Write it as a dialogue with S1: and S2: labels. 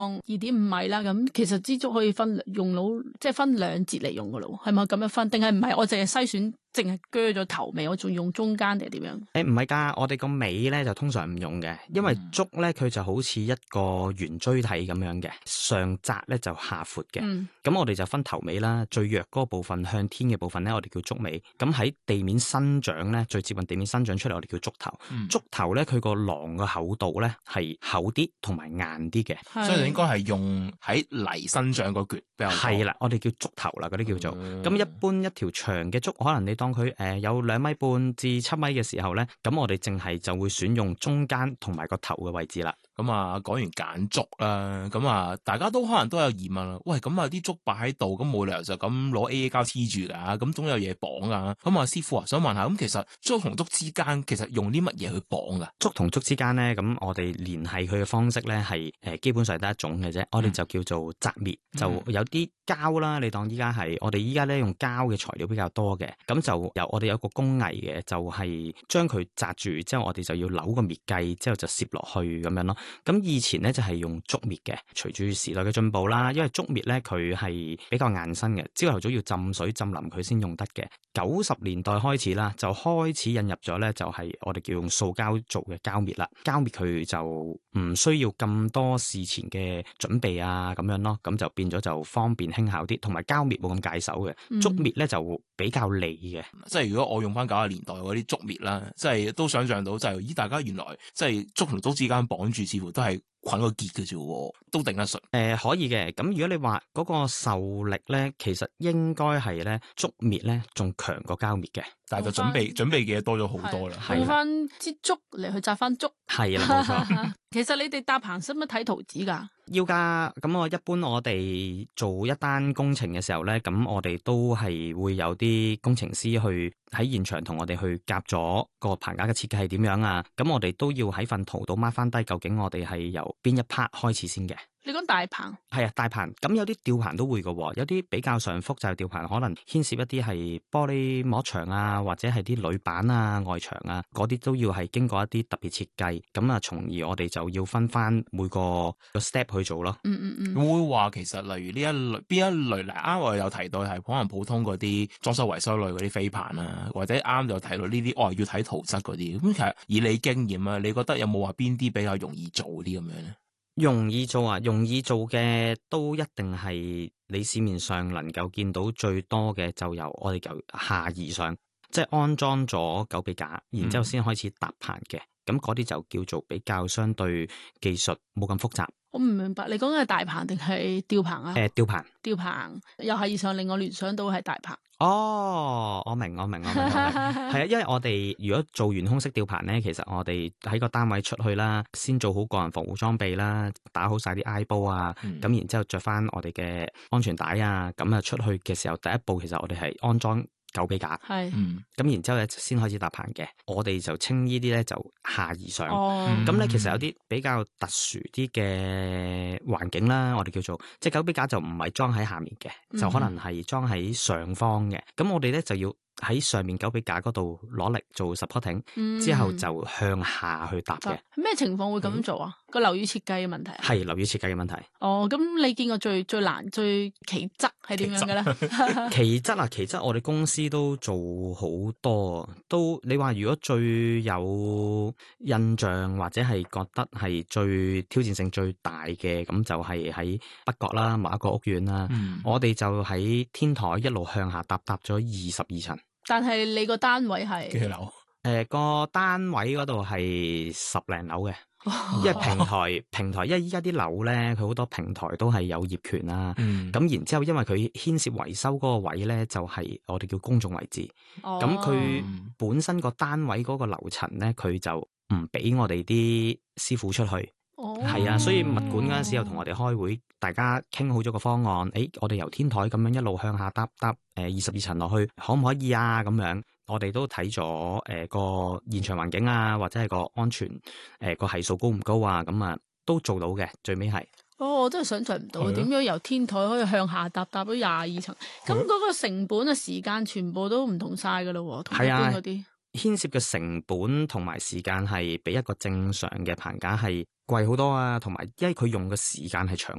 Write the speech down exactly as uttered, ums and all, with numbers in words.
S1: 二點五米啦，咁其實支竹可以分用到，即係分兩節嚟用噶咯，係咪咁樣分？定係唔係？我淨係篩選，淨係鋸咗頭尾，我仲用中間定係點樣？
S2: 誒唔係㗎，我哋個尾咧就通常唔用嘅，因為竹咧佢就好似一個圓錐體咁樣嘅，上窄咧就下闊嘅。咁、嗯、我哋就分頭尾啦，最弱嗰個部分向天嘅部分咧，我哋叫竹尾。咁喺地面生長咧，最接近地面生長出嚟，我哋叫竹頭。嗯、竹頭咧，佢個囊嘅厚度咧係厚啲同埋硬啲嘅，
S3: 所以應該係用喺泥生長嗰橛比較多。
S2: 係啦，我哋叫竹頭啦，嗰啲叫做。咁、嗯、一般一條長嘅竹，可能你當佢誒、呃、有兩米半至七米嘅時候咧，咁我哋淨係就會選用中間同埋個頭嘅位置啦。
S3: 咁啊，講完揀竹啦，咁啊，大家都可能都有疑問啦。喂，咁啊啲竹擺喺度，咁冇理由就咁攞 A A 膠黐住噶，咁總有嘢綁啊。咁啊，師傅啊，想問下，咁其實竹同竹之間，其實用啲乜嘢去綁噶？
S2: 竹同竹之間咧，咁我哋聯繫佢嘅方式咧，係誒基本上得一種嘅啫。我哋就叫做紮滅，嗯、就有啲膠啦。你當依家係我哋依家咧用膠嘅材料比較多嘅，咁就由我哋有個工藝嘅，就係將佢紮住之後，我哋就要扭個滅計，之後就攝落去咁樣咯。咁以前咧就係用竹篾嘅，隨住時代嘅進步啦，因為竹篾咧佢係比較硬身嘅，朝頭早要浸水浸腍佢先用得嘅。九十年代開始啦，就開始引入咗咧，就係我哋叫用塑膠做嘅膠篾啦。膠篾佢就唔需要咁多事前嘅準備啊，咁樣咯，咁就變咗就方便輕巧啲，同埋膠篾冇咁介手嘅。竹篾咧就比較利嘅，
S3: 即係如果我用翻九十年代嗰啲竹篾啦，即係都想象到就係、是，咦，大家原來即係竹同竹之間綁住，似乎都係捆個結嘅啫，都頂得順。誒、
S2: 呃，可以嘅。咁如果你話嗰個受力咧，其實應該係咧竹篾咧仲強過膠篾嘅，
S3: 但係就準備準備嘅嘢多咗好多啦。
S1: 用翻支竹嚟去紮翻竹，
S2: 係啦，冇錯。
S1: 其實你哋搭棚使唔使睇圖紙噶？
S2: 要噶。咁我一般我哋做一單工程嘅時候咧，咁我哋都係會有啲工程師去喺現場同我哋去夾咗個棚架嘅設計係點樣啊。咁我哋都要喺份圖度 mark 翻低，究竟我哋係由邊一 part 開始先嘅。
S1: 你講大棚？
S2: 係啊，大棚。咁有啲吊棚都會嘅，有啲比較上複雜嘅吊棚，可能牽涉一啲係玻璃幕牆啊，或者係啲鋁板啊、外牆啊，嗰啲都要係經過一啲特別設計。咁啊，從而我哋就要分翻每個個 step 去做咯。
S1: 嗯嗯嗯。
S3: 會唔會話其實例如呢一類邊一類嚟？啱我有提到係可能普通嗰啲裝修維修類嗰啲飛棚啊，或者啱就提到呢啲，哦要睇圖則嗰啲。咁其實以你經驗啊，你覺得有冇話邊啲比較容易做啲咁樣咧？
S2: 容易做啊，容易做嘅都一定係你市面上能夠見到最多嘅，就由我哋由下而上，即係安裝咗狗臂架，然之後先開始搭棚嘅。咁嗰啲就叫做比較相對技術冇咁複雜。
S1: 我唔明白，你講嘅係大棚定係吊棚啊？
S2: 誒、呃，吊棚，
S1: 吊棚又係以上令我聯想到係大棚。
S2: 哦，我明，我明，我明，係啊，因為我哋如果做完空式吊棚咧，其實我哋喺個單位出去啦，先做好個人防護裝備啦，打好晒啲 eye 煲啊，咁、嗯、然之後着翻我哋嘅安全帶啊，咁啊出去嘅時候，第一步其實我哋係安裝狗臂架，係是，嗯，咁然之後咧先開始搭棚嘅，我哋就稱呢啲咧就下而上，咁咧、哦、其實有啲比較特殊啲嘅環境啦，我哋叫做即係狗臂架就唔係裝喺下面嘅，嗯、就可能係裝喺上方嘅，咁我哋咧就要喺上面狗臂架嗰度攞力做 supporting，、嗯、之後就向下去搭嘅。
S1: 咩情況會咁做啊？個樓宇設計嘅問題
S2: 係樓宇設計嘅問題。
S1: 哦，咁你見過最最難最奇質係點樣嘅咧？
S2: 奇質啊，奇質我哋公司都做好多，都你話如果最有印象或者係覺得係最挑戰性最大嘅，咁就係喺北角啦，某一個屋苑啦，嗯、我哋就喺天台一路向下搭搭咗二十二層。但係
S1: 你個單位係
S3: 幾多樓？誒、
S2: 呃，個單位嗰度係十零樓嘅，因為平台平台，因為依家啲樓咧，佢好多平台都係有業權啦。咁、嗯、然之後，因為佢牽涉維修嗰個位咧，就係、是、我哋叫公眾位置。咁佢、哦、本身個單位嗰個樓層咧，佢就唔俾我哋啲師傅出去。係、哦、啊，所以物管嗰陣時又同我哋開會，大家傾好咗個方案。誒，我哋由天台咁樣一路向下搭搭，誒二十二層落去，可唔可以啊？咁樣我哋都睇咗誒個現場環境啊，或者係個安全誒個係數高唔高啊？咁啊都做到嘅，最尾係。
S1: 哦，我真係想象唔到點樣由天台可以向下搭搭到廿二層，咁嗰個成本啊、時間全部都唔同晒噶咯，同一般嗰啲。
S2: 牽涉嘅成本同埋時間係比一個正常嘅棚架係貴好多啊，同埋因為佢用嘅時間係長